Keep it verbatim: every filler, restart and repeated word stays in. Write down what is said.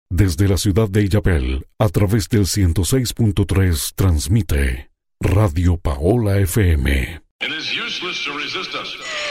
Desde la ciudad de Illapel, a través del ciento seis punto tres, transmite Radio Paola F M. It is useless to resist us.